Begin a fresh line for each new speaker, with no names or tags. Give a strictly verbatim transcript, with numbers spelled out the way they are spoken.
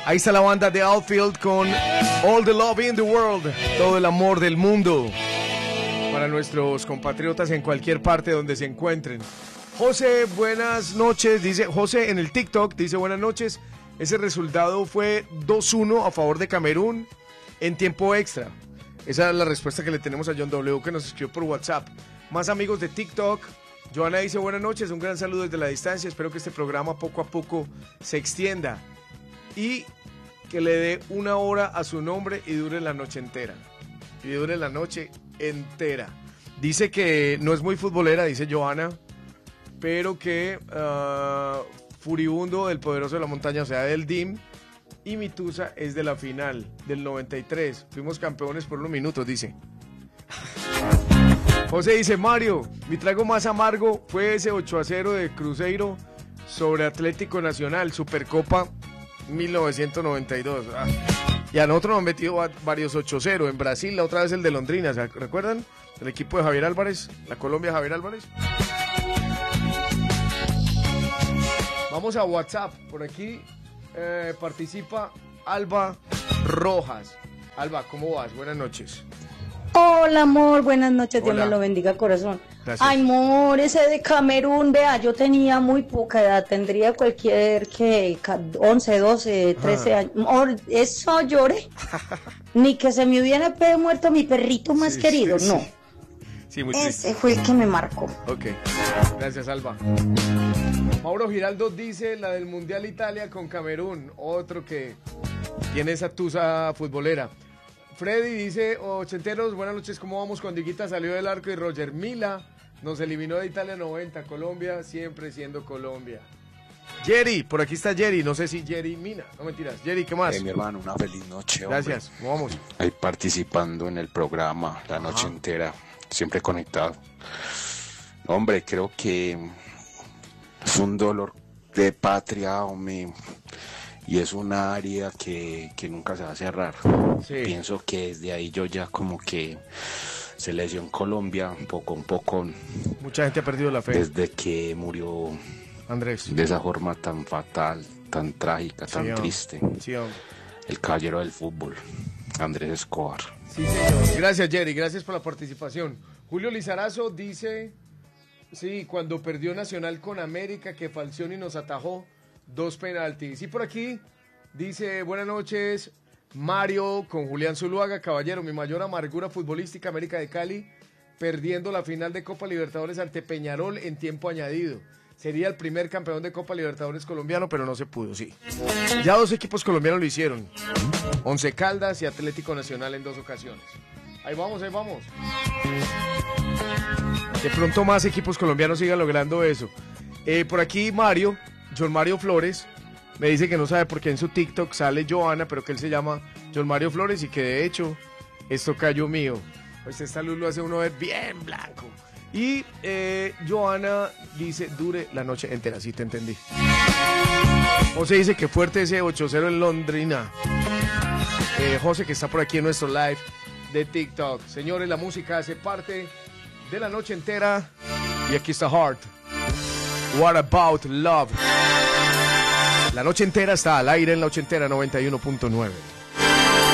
Ahí está la banda de Outfield con All the Love in the World, todo el amor del mundo para nuestros compatriotas en cualquier parte donde se encuentren. José, buenas noches, dice José en el TikTok, dice buenas noches. Ese resultado fue dos uno a favor de Camerún en tiempo extra. Esa es la respuesta que le tenemos a John W, que nos escribió por WhatsApp. Más amigos de TikTok. Joana dice buenas noches, un gran saludo desde la distancia. Espero que este programa poco a poco se extienda y que le dé una hora a su nombre y dure la noche entera. Y dure la noche entera. Dice que no es muy futbolera, dice Joana, pero que uh, Furibundo del Poderoso de la Montaña, o sea, del D I M, y Mitusa es de la final del noventa y tres. Fuimos campeones por unos minutos, dice. José dice, Mario, mi trago más amargo fue ese ocho a cero de Cruzeiro sobre Atlético Nacional, Supercopa mil novecientos noventa y dos. Ah. Y a nosotros nos han metido varios ocho cero. En Brasil, la otra vez el de Londrina, ¿se recuerdan? El equipo de Javier Álvarez, la Colombia Javier Álvarez. Vamos a WhatsApp, por aquí eh, participa Alba Rojas. Alba, ¿cómo vas? Buenas noches.
Hola, amor, buenas noches,
Hola.
Dios me lo bendiga, corazón.
Gracias.
Ay, amor, ese de Camerún, vea, yo tenía muy poca edad, tendría cualquier, que once, doce, trece
Ah.
años. Amor, eso lloré. Ni que se me hubiera pe- muerto mi perrito más
Sí,
querido,
sí,
no.
sí. Sí, muy triste.
Ese fue el que me marcó.
Ok, gracias Alba. Mauro Giraldo dice la del Mundial Italia con Camerún, otro que tiene esa tusa futbolera. Freddy dice, ochenteros, buenas noches, ¿cómo vamos? Cuando Higuita salió del arco y Roger Mila nos eliminó de Italia noventa, Colombia siempre siendo Colombia. Jerry, por aquí está Jerry, no sé si Jerry Mina, no mentiras. Jerry, ¿qué más?
Eh, mi hermano, una feliz noche. Hombre.
Gracias, ¿cómo vamos?
Ahí participando en el programa la noche
Ajá.
entera, siempre conectado. Hombre, creo que es un dolor de patria, hombre, y es una área que, que nunca se va a cerrar.
Sí.
Pienso que desde ahí yo ya como que se lesió en Colombia, poco a poco,
Mucha gente ha perdido la fe.
desde que murió
Andrés.
de esa forma tan fatal, tan trágica, tan
Sí, hombre.
triste.
Sí, hombre.
El caballero del fútbol, Andrés Escobar.
Sí, señor. Gracias, Jerry. Gracias por la participación. Julio Lizarazo dice, sí, cuando perdió Nacional con América, que Falcioni nos atajó dos penaltis. Y por aquí dice, buenas noches, Mario con Julián Zuluaga. Caballero, mi mayor amargura futbolística, América de Cali, perdiendo la final de Copa Libertadores ante Peñarol en tiempo añadido. Sería el primer campeón de Copa Libertadores colombiano, pero no se pudo, sí. Ya dos equipos colombianos lo hicieron. Once Caldas y Atlético Nacional en dos ocasiones. Ahí vamos, ahí vamos. De pronto más equipos colombianos sigan logrando eso. Eh, por aquí Mario, John Mario Flores, me dice que no sabe por qué en su TikTok sale Joana, pero que él se llama John Mario Flores y que de hecho esto cayó mío. Pues esta luz lo hace uno ver bien blanco. Y eh, Joana dice, dure la noche entera, sí te entendí. José dice que fuerte ese ocho cero en Londrina. Eh, José que está por aquí en nuestro live de TikTok. Señores, la música hace parte de la noche entera. Y aquí está Heart. What About Love. La noche entera está al aire en la ochentera noventa y uno punto nueve.